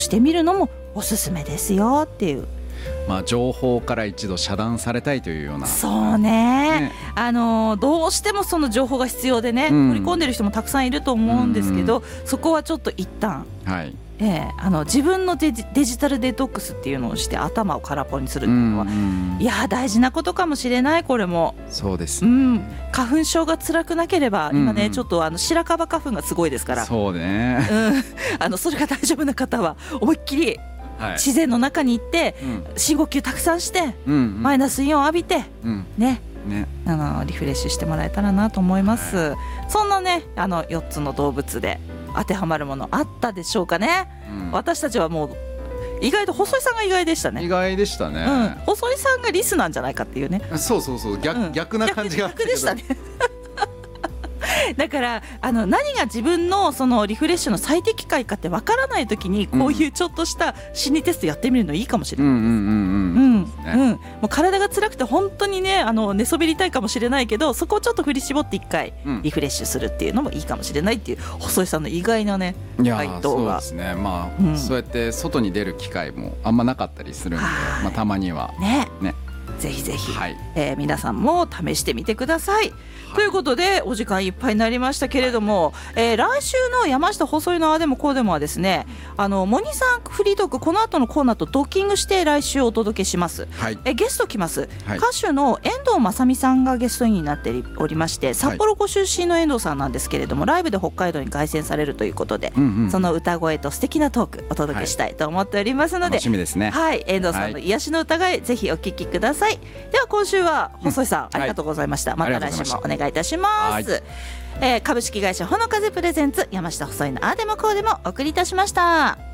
してみるのもおすすめですよっていう。 情報から一度遮断されたいというような。 そうね、どうしてもその情報が必要でね、取り込んでる人もたくさんいると思うんですけど、そこはちょっと一旦、自分のデジタルデトックスっていうのをして頭を空っぽにするっていうのは、いや大事なことかもしれない。これもそうです、 花粉症が辛くなければ、今ねちょっと白樺花粉がすごいですから、 そうね、 それが大丈夫な方は思いっきり自然の中に行って、深呼吸たくさんして、マイナスイオン浴びて、ね、リフレッシュしてもらえたらなと思います。そんなね4つの動物で当てはまるものあったでしょうかね。私たちはもう意外と細井さんが意外でしたね。 意外でしたね、 細井さんがリスなんじゃないかっていうね。 そう逆な感じがあったけど、 逆でしたねだから何が自分のそのリフレッシュの最適解かってわからないときに、こういうちょっとした心理テストやってみるのいいかもしれないです。もう体が辛くて本当にね寝そべりたいかもしれないけど、そこをちょっと振り絞って一回リフレッシュするっていうのもいいかもしれないっていう、細井さんの意外なね回答が。 そうですね、そうやって外に出る機会もあんまなかったりするんで、たまにはねぜひぜひ、皆さんも試してみてください。ということでお時間いっぱいになりましたけれども、来週の山下細井のあでもこうでもはですね、モニさんフリートークこの後のコーナーとドッキングして来週お届けします。ゲスト来ます、歌手の遠藤正美さんがゲストになっておりまして、札幌ご出身の遠藤さんなんですけれども、ライブで北海道に凱旋されるということで、その歌声と素敵なトークお届けしたいと思っておりますので、 楽しみですね。 遠藤さんの癒しの歌声、ぜひお聞きください。では今週は細井さん、ありがとうございました。また来週もお願いいたします。株式会社ほの風プレゼンツ山下細井のあでもこうでもお送りいたしました。